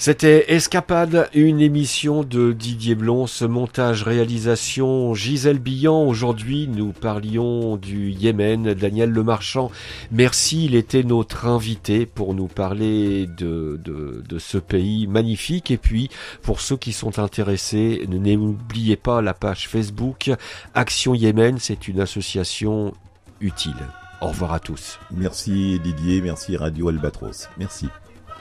C'était Escapade, une émission de Didier Blon, montage, réalisation Gisèle Billan. Aujourd'hui, nous parlions du Yémen, Daniel Lemarchand. Merci, il était notre invité pour nous parler de ce pays magnifique. Et puis, pour ceux qui sont intéressés, n'oubliez pas la page Facebook Action Yémen, c'est une association utile. Au revoir à tous. Merci Didier, merci Radio Albatros. Merci.